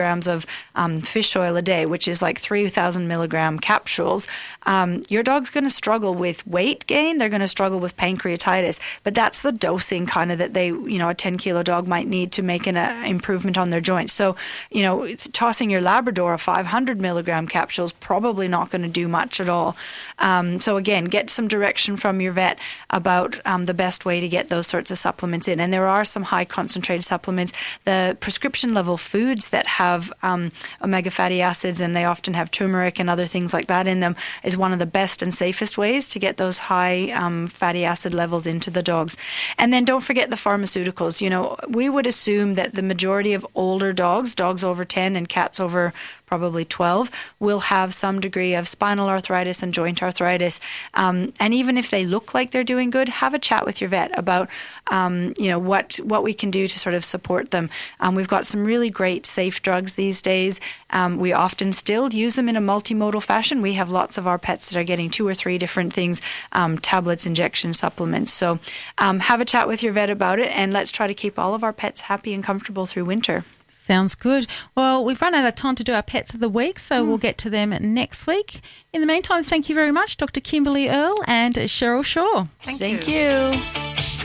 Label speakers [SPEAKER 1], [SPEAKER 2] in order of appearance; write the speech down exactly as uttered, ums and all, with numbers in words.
[SPEAKER 1] grams of um, fish oil a day, which is like three thousand milligram capsules, um, your dog's going to struggle with weight gain. They're going to struggle with pancreatitis. But that's the dosing kind of that they, you know, a ten kilo dog might need to make an uh, improvement on their joints. So, you know, tossing your Labrador a five hundred milligram capsule is probably not going to do much at all. Um, so again, get some direction from your vet about um, the best way to get those sorts of supplements in. And there are some high concentrated supplements. The prescription level foods that have um, omega fatty acids, and they often have turmeric and other things like that in them, is one of the best and safest ways to get those high um, fatty acid levels into the dogs. And then don't forget the pharmaceuticals. You know, we would assume that the majority of older dogs, dogs over ten and cats over probably twelve, will have some degree of spinal arthritis and joint arthritis. Um, and even if they look like they're doing good, have a chat with your vet about, um, you know, what what we can do to sort of support them. Um, we've got some really great safe drugs these days. Um, we often still use them in a multimodal fashion. We have lots of our pets that are getting two or three different things, um, tablets, injection supplements. So um, have a chat with your vet about it, and let's try to keep all of our pets happy and comfortable through winter.
[SPEAKER 2] Sounds good. Well, we've run out of time to do our Pets of the Week, so mm. we'll get to them next week. In the meantime, thank you very much, Doctor Kimberly Earle and Cheryl Shaw.
[SPEAKER 1] Thank, thank you. you.